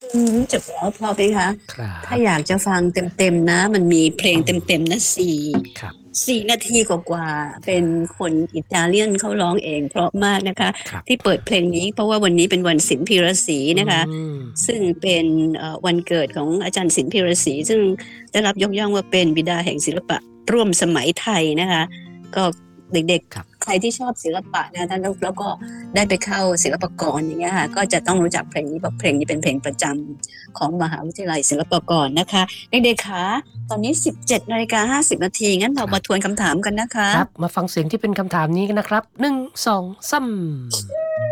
จะเพราะไหมคะถ้าครับอยากจะฟังเต็มๆนะมันมีเพลงอืมเต็มๆนะครับ 4นาทีกว่าๆเป็นครับคนอิตาเลียนเขาร้องเองเพราะมากนะคะครับที่เปิดเพลงนี้เพราะว่าวันนี้เป็นวันศิลป์พีระศรีอืนะคะมซึ่งเป็นวันเกิดของอาจารย์ศิลป์พีระศรีซึ่งได้รับยกย่องว่าเป็นบิดาแห่งศิลปะร่วมสมัยไทยนะคะก็เด็กครับๆใครที่ชอบศิลปะนะท่านแล้วก็ได้ไปเข้าศิลปากรอย่างเงี้ยค่ะก็จะต้องรู้จักเพลงนี้เพราะเพลงนี้เป็นเพลงประจำของมหาวิทยาลัยศิลปากรนะคะเด็กๆคะตอนนี้17:50 นาทีงั้นเราครับมาทวนคำถามกันนะคะครับมาฟังเสียงที่เป็นคำถามนี้กันนะครับ1 2 3